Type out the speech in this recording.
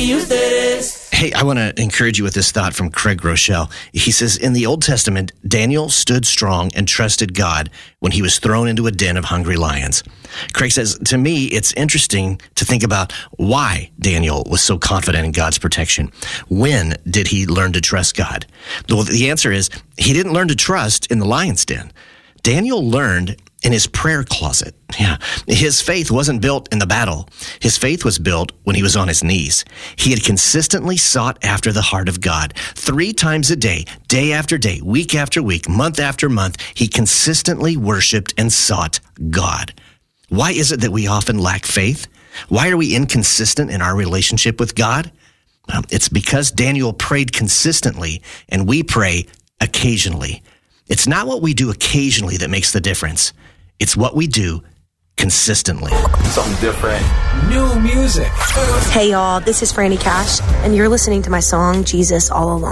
y ustedes. Hey, I want to encourage you with this thought from Craig Rochelle. He says, in the Old Testament, Daniel stood strong and trusted God when he was thrown into a den of hungry lions. Craig says, to me, it's interesting to think about why Daniel was so confident in God's protection. When did he learn to trust God? Well, the answer is he didn't learn to trust in the lion's den. Daniel learned in his prayer closet. Yeah. His faith wasn't built in the battle. His faith was built when he was on his knees. He had consistently sought after the heart of God. 3 times a day after day, week after week, month after month, he consistently worshiped and sought God. Why is it that we often lack faith? Why are we inconsistent in our relationship with God? Well, it's because Daniel prayed consistently and we pray occasionally. It's not what we do occasionally that makes the difference. It's what we do consistently. Something different. New music. Hey y'all, this is Franny Cash, and you're listening to my song, Jesus All Alone.